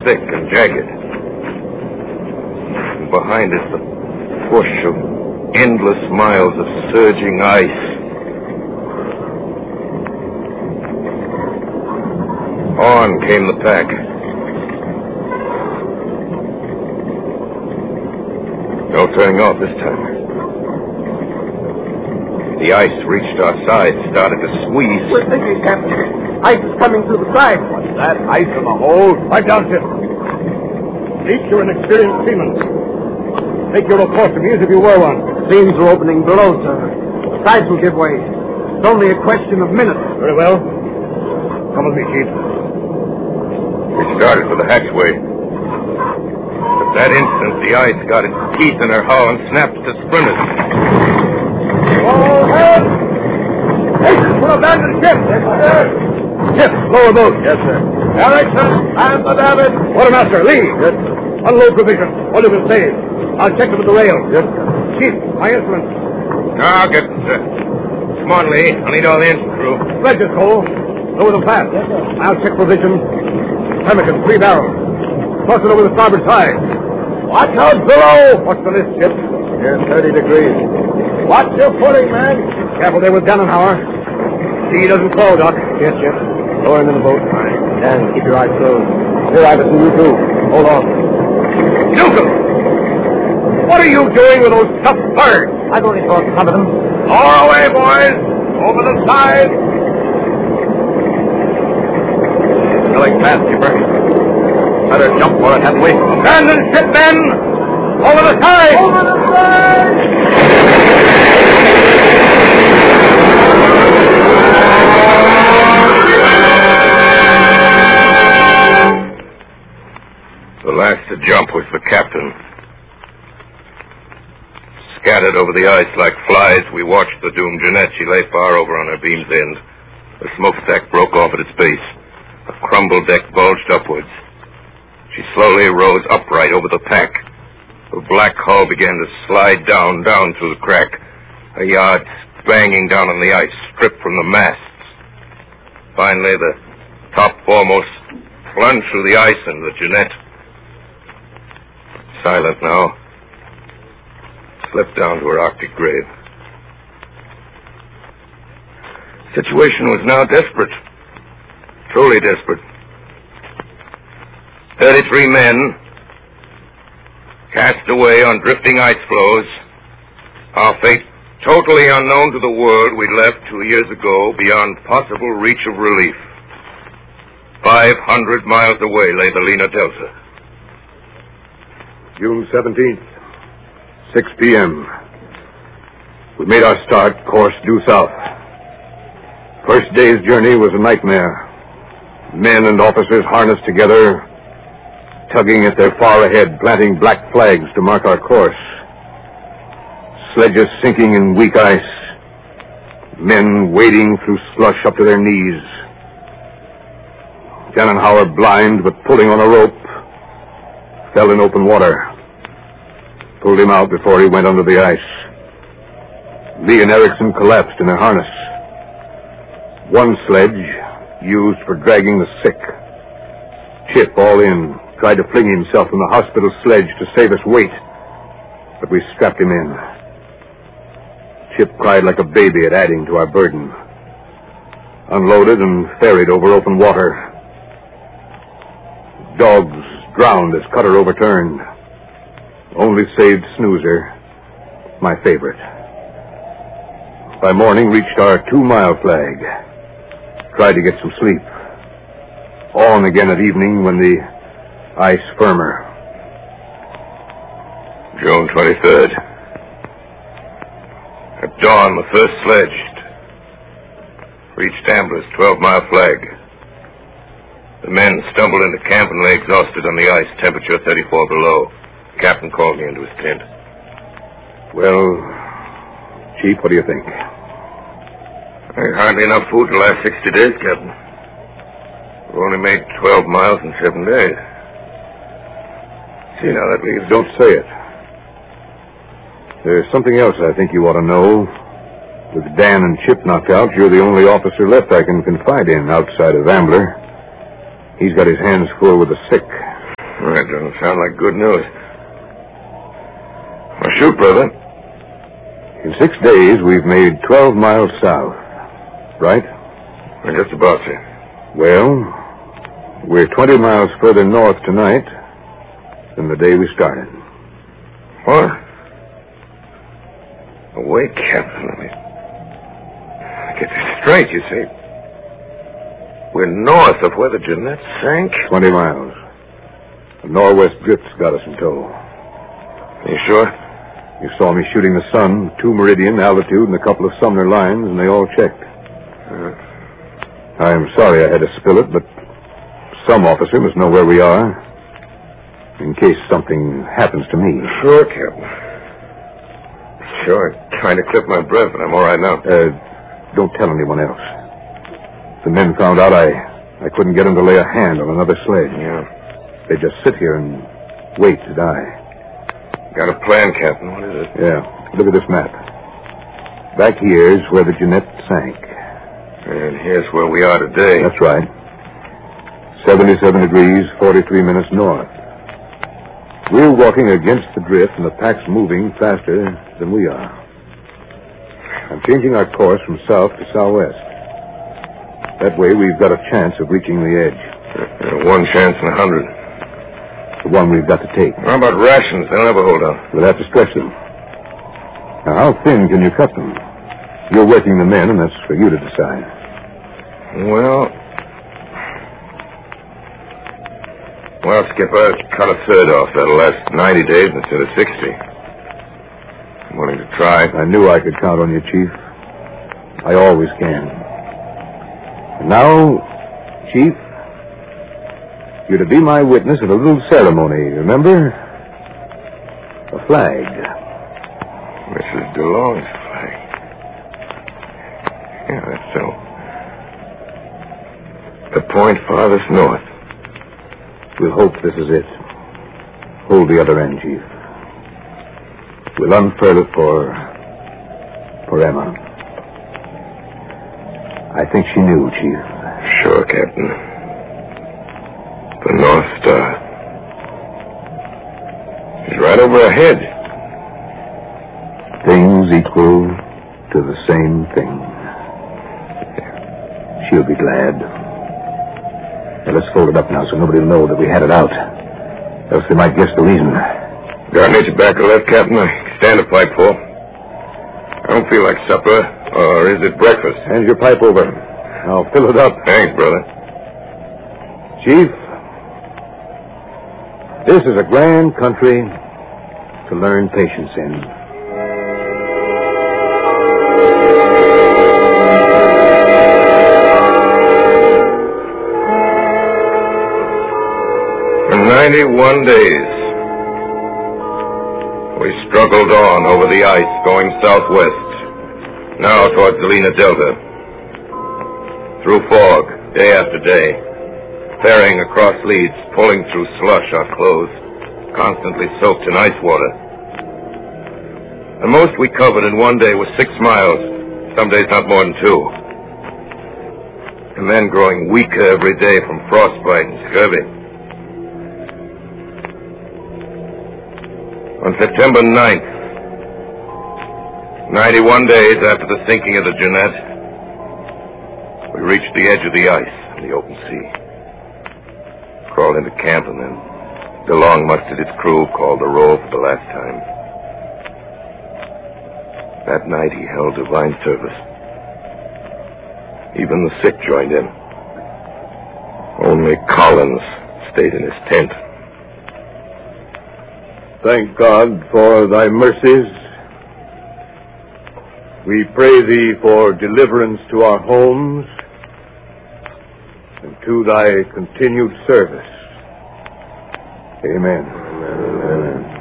thick and jagged. And behind it, the push of endless miles of surging ice. On came the pack. No turning off this time. The ice reached our sides, started to squeeze. We're thinking, Captain. Ice is coming through the side. What's that? Ice in the hold? Right down, Chip. Pete, you're an experienced seaman. Take your course to me as if you were one. Seams are opening below, sir. The sides will give way. It's only a question of minutes. Very well. Come with me, Chief. We started for the hatchway. At that instant, the ice got its teeth in her hull and snapped to splinters. All hands! Hasten for abandoned ship! Yes, sir. Ship, lower boat. Yes, sir. Erickson, and the David. Quartermaster, Lee. Yes, sir. Unload provisions. All you can save. I'll check them at the rail. Yes, sir. Chief, my instruments. I'll get them, sir. Come on, Lee. I'll need all the engine crew. Sledges, Cole. Lower them fast. Yes, sir. I'll check provisions. Pemmican, 3 barrels. Toss it over the starboard side. Watch out below. What's the list, Chip? Here's 30 degrees. Watch your footing, man. Careful there with Gannenhauer. See he doesn't fall, Doc. Yes, Chip. Lower him in the boat. Right. Dan, keep your eyes closed. Here, Iverson, you too. Hold on. Newcomb! What are you doing with those tough birds? I've only saw some of them. Lower away, boys. Over the side. Filling fast, Skipper. Better jump for it, haven't we? Abandon ship, men! Over the side! Over the side! The last to jump was the captain. Scattered over the ice like flies, we watched the doomed Jeanette. She lay far over on her beam's end. The smokestack broke off at its base. A crumbled deck bulged upwards. She slowly rose upright over the pack. The black hull began to slide down through the crack. A yard banging down on the ice, stripped from the masts. Finally, the top foremost plunged through the ice, and the Jeanette, silent now, slipped down to her Arctic grave. The situation was now desperate. Truly desperate. 33 men cast away on drifting ice floes. Our fate totally unknown to the world we'd left 2 years ago, beyond possible reach of relief. 500 miles away lay the Lena Delta. June 17th, 6 p.m. We made our start, course due south. First day's journey was a nightmare. Men and officers harnessed together, tugging at their far ahead, planting black flags to mark our course. Sledges sinking in weak ice. Men wading through slush up to their knees. Gannenhauer, blind but pulling on a rope, fell in open water. Pulled him out before he went under the ice. Lee and Erickson collapsed in their harness. One sledge, used for dragging the sick. Chip, all in, tried to fling himself from the hospital sledge to save us weight, but we strapped him in. Chip cried like a baby at adding to our burden. Unloaded and ferried over open water. Dogs drowned as cutter overturned. Only saved Snoozer, my favorite. By morning, reached our 2-mile flag. Tried to get some sleep. On again at evening when the ice firmer. June 23rd. At dawn, the first sledge reached Ambler's 12-mile flag. The men stumbled into camp and lay exhausted on the ice, temperature 34 below. The captain called me into his tent. Well, Chief, what do you think? Hardly enough food to last 60 days, Captain. We've only made 12 miles in 7 days. See, now that leaves... Don't say it. There's something else I think you ought to know. With Dan and Chip knocked out, you're the only officer left I can confide in outside of Ambler. He's got his hands full with the sick. sound like good news. Well, shoot, brother. In 6 days, we've made 12 miles south. Right? We're just about to. Well, we're 20 miles further north tonight than the day we started. What? Oh, wait, Captain. Let me get this straight, you see. We're north of where the Jeanette sank? 20 miles. The northwest drifts got us in tow. Are you sure? You saw me shooting the sun, 2 meridian, altitude, and a couple of Sumner lines, and they all checked. I'm sorry I had to spill it, but some officer must know where we are, in case something happens to me. Sure, Captain. Sure. I'm trying to clip my breath, but I'm all right now. Don't tell anyone else. The men found out I couldn't get them to lay a hand on another sled. Yeah. They just sit here and wait to die. Got a plan, Captain. What is it? Yeah. Look at this map. Back here is where the Jeanette sank. And here's where we are today. That's right. 77 degrees, 43 minutes north. We're walking against the drift, and the pack's moving faster than we are. I'm changing our course from south to southwest. That way, we've got a chance of reaching the edge. 1 chance in 100. The one we've got to take. How about rations? They'll never hold out. We'll have to stretch them. Now, how thin can you cut them? You're working the men, and that's for you to decide. Well, Skip, I cut a third off. That'll last 90 days instead of 60. I'm willing to try. I knew I could count on you, Chief. I always can. And now, Chief, you're to be my witness at a little ceremony, remember? A flag. Mrs. DeLong's flag. Yeah, that's so. The point farthest north. We'll hope this is it. Hold the other end, Chief. We'll unfurl it for Emma. I think she knew, Chief. Sure, Captain. The North Star. She's right over her head. Things equal to the same thing. She'll be glad. Now, let's fold it up now so nobody will know that we had it out. Else they might guess the reason. Got any tobacco left, Captain? I stand a pipe full. I don't feel like supper. Or is it breakfast? Hand your pipe over. I'll fill it up. Thanks, brother. Chief, this is a grand country to learn patience in. For 91 days, we struggled on over the ice, going southwest, now towards the Lena Delta. Through fog, day after day, ferrying across leads, pulling through slush our clothes, constantly soaked in ice water. The most we covered in one day was 6 miles, some days not more than 2. The men growing weaker every day from frostbite and scurvy. On September 9th, 91 days after the sinking of the Jeanette, we reached the edge of the ice in the open sea. Crawled into camp, and then DeLong mustered his crew, called the roll for the last time. That night he held divine service. Even the sick joined in. Only Collins stayed in his tent. Thank God for thy mercies. We pray thee for deliverance to our homes and to thy continued service. Amen. Amen.